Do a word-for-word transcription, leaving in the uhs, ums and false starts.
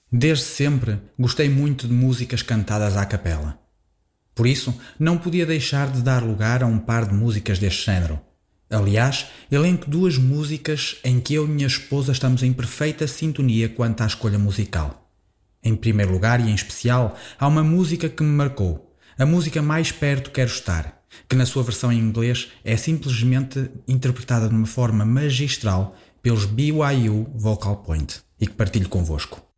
Desde sempre gostei muito de músicas cantadas à capela. Por isso, não podia deixar de dar lugar a um par de músicas deste género. Aliás, elenco duas músicas em que eu e minha esposa estamos em perfeita sintonia quanto à escolha musical. Em primeiro lugar e em especial, há uma música que me marcou, a música Mais Perto Quero Estar, que na sua versão em inglês é simplesmente interpretada de uma forma magistral pelos B Y U Vocal Point e que partilho convosco.